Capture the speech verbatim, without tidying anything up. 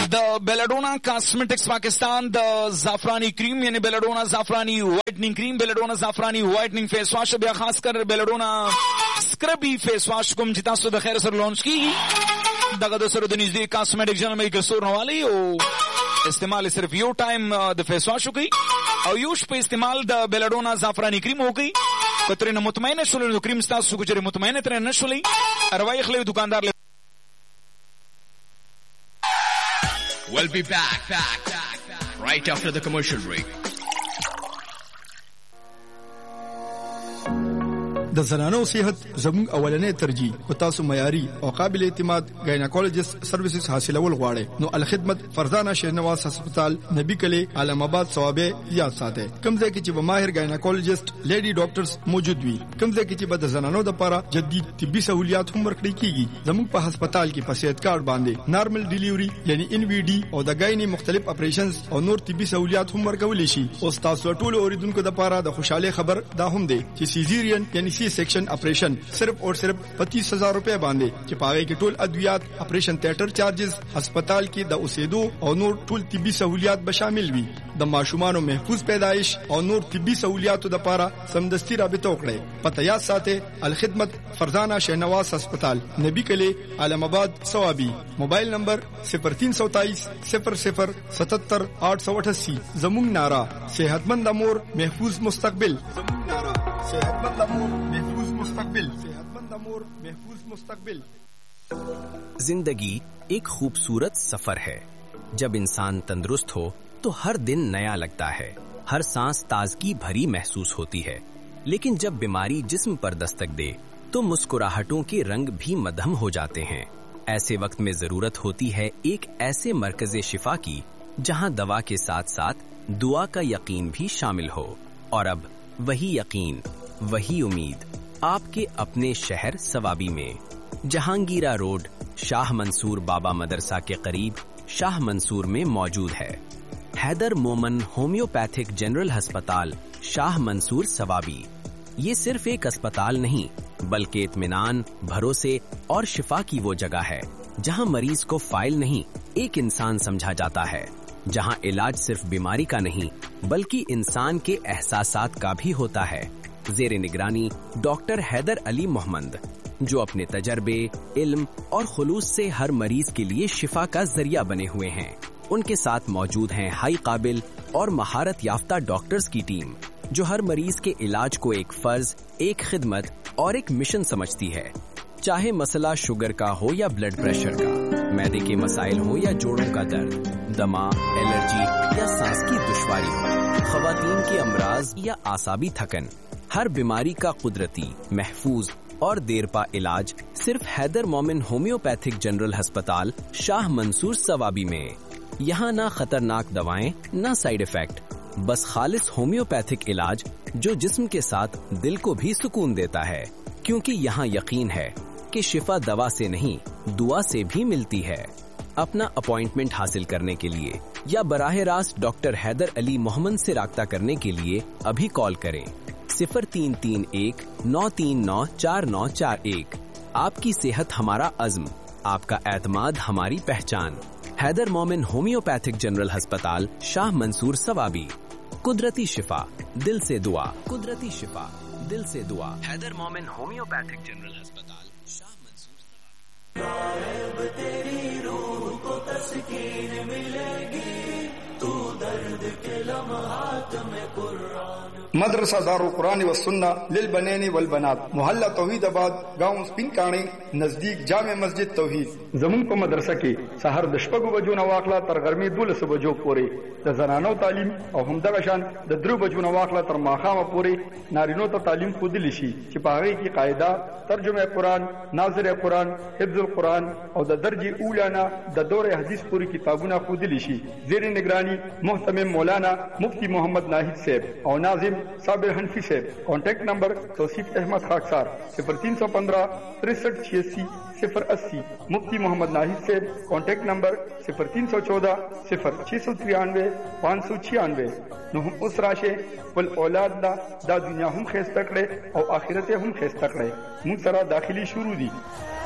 The Belladonna Cosmetics Pakistan, the Zafrani Cream یعنی Belladonna Zafrani Whitening Cream, Belladonna Zafrani Whitening Face Wash, بیا خاص کر Belladonna Scrubby Face Wash کوم چې تاسو د خیر سره لانچ کیږي دغه د سره د نږدې کاسمیټک جنرال میډیکل سٹور نه والی او استعمال صرف یو ټایم د فیس واش وکي او یو شپه استعمال د Belladonna Zafrani Cream وکي کتر نه مطمئنه شول نو کریم تاسو کو چې مطمئنه تر نه شولې اروای خلې دکاندار. We'll be back, back, back, back right after the commercial break. د زنانو صحت زموږ اولنې ترجیح او تاسو معیاري او قابل اعتماد گایناکولوژیست سروسز حاصلول غواړئ نو الخدمت فرزانه شهنواز هسپتال نبی کلی علم آباد ثوابه یاد ساتئ. کوم ځای کې چې به ماهر گایناکولوژیست لیډي ډاکټرز موجود وي, کوم ځای کې چې به د زنانو لپاره جدي طبي سہولیات هم ورکړي کیږي. زموږ په هسپتال کې په صحت کارت باندې نارمل ډیلیوري یعنی ان وی ډي او د گایني مختلف اپریشنز او نور طبي سہولیات هم ورکول شي. او تاسو ټول اوریدونکو لپاره د خوشاله خبر دا هم دی چې سیزیرین یعنی سی سیکشن آپریشن صرف اور صرف پچیس ہزار روپے باندھے چپاگے کے ٹول ادویات آپریشن تھیٹر چارجز ہسپتال کی د اسیدو اور نور ټول طبی سہولیات بشامل وی د ماشومانو محفوظ پیدائش اور نور طبی سہولیات د پارا سمدستی رابطہ وکړي. پتہ یاد ساتھ الخدمت فرزانہ شہنواز ہسپتال نبی کلی عالم آباد ثوابی. موبائل نمبر صفر تین سو تائیس صفر صفر ستہتر آٹھ سو اٹھاسی. زمون نارا صحت مند امور محفوظ مستقبل. زمون نارا صحت مند امور محفوظ مستقبل. صحت مند امور محفوظ مستقبل. زندگی ایک خوبصورت سفر ہے. جب انسان تندرست ہو تو ہر دن نیا لگتا ہے, ہر سانس تازگی بھری محسوس ہوتی ہے. لیکن جب بیماری جسم پر دستک دے تو مسکراہٹوں کے رنگ بھی مدھم ہو جاتے ہیں. ایسے وقت میں ضرورت ہوتی ہے ایک ایسے مرکز شفا کی جہاں دوا کے ساتھ ساتھ دعا کا یقین بھی شامل ہو. اور اب وہی یقین, وہی امید آپ کے اپنے شہر ثوابی میں. جہانگیرہ روڈ شاہ منصور بابا مدرسہ کے قریب شاہ منصور میں موجود ہے حیدر مومن ہومیوپیتھک جنرل ہسپتال شاہ منصور ثوابی. یہ صرف ایک اسپتال نہیں بلکہ اطمینان, بھروسے اور شفا کی وہ جگہ ہے جہاں مریض کو فائل نہیں ایک انسان سمجھا جاتا ہے, جہاں علاج صرف بیماری کا نہیں بلکہ انسان کے احساسات کا بھی ہوتا ہے. زیر نگرانی ڈاکٹر حیدر علی محمد جو اپنے تجربے, علم اور خلوص سے ہر مریض کے لیے شفا کا ذریعہ بنے ہوئے ہیں. ان کے ساتھ موجود ہیں ہائی قابل اور مہارت یافتہ ڈاکٹرز کی ٹیم جو ہر مریض کے علاج کو ایک فرض, ایک خدمت اور ایک مشن سمجھتی ہے. چاہے مسئلہ شوگر کا ہو یا بلڈ پریشر کا, معدے کے مسائل ہو یا جوڑوں کا درد, دما, الرجی یا سانس کی دشواری ہو, خواتین کے امراض یا اعصابی تھکن, ہر بیماری کا قدرتی, محفوظ اور دیرپا علاج صرف حیدر مومن ہومیوپیتھک جنرل ہسپتال شاہ منصور ثوابی میں. یہاں نہ خطرناک دوائیں نہ سائیڈ افیکٹ, بس خالص ہومیوپیتھک علاج جو جسم کے ساتھ دل کو بھی سکون دیتا ہے, کیونکہ یہاں یقین ہے کہ شفا دوا سے نہیں دعا سے بھی ملتی ہے. اپنا اپوائنٹمنٹ حاصل کرنے کے لیے یا براہ راست ڈاکٹر حیدر علی محمد سے رابطہ کرنے کے لیے ابھی کال کریں صفر تین تین ایک نو تین نو چار نو چار ایک. آپ کی صحت ہمارا عزم, آپ کا اعتماد ہماری پہچان. حیدر مومن ہومیوپیتھک جنرل ہسپتال شاہ منصور ثوابی. قدرتی شفا دل سے دعا, قدرتی شفا دل سے دعا. حیدر مومن ہومیوپیتھک جنرل ہسپتال شاہ منصور ثوابی. تیری روح کو تسکین ملے گی, تو درد کے لمحات میں قرآن. مدرسہ دار القرآن و سنہ للبنین والبنات, محلہ توحید آباد, گاؤں سپین کانے, نزدیک جامع مسجد توحید. زمون په مدرسه کې سحر د شپږو بجو نه واخله تر غرمې دولسو بجو پورې د زنانو تعلیم او همدغه شان د درو بجو نه واخله تر ماښامه پورې نارینو ته تعلیم ښودلی شي چې په هغې کې قاعده, ترجمه قرآن, ناظر قرآن, حفظ القرآن او د درجې اوله نه د دور حدیث پورې کتابونه ښودلی شي. زیر نگرانی محتمم مولانا مفتی محمد ناہید صاحب او ناظم صابر حنفی صاحب. کانٹیکٹ نمبر توصیف احمد خاکسار صفر تین سو پندرہ تریسٹھ چھیاسی صفر اسی. مفتی محمد ناہید صاحب کانٹیکٹ نمبر صفر تین سو چودہ صفر چھ سو ترانوے پانچ سو چھیانوے. نو ہم اس راشے پل اولاد دا دا دنیا ہم خیز تکڑے او آخرت ہم خیز تکڑے. من سرا داخلی شروع دی.